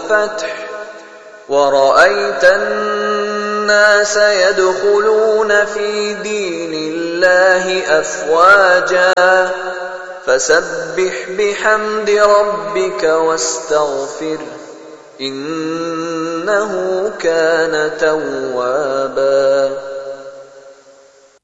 الفتح ورأيت الناس يدخلون في دين الله أفواجا فسبح بحمد ربك واستغفره إنه كان توابا.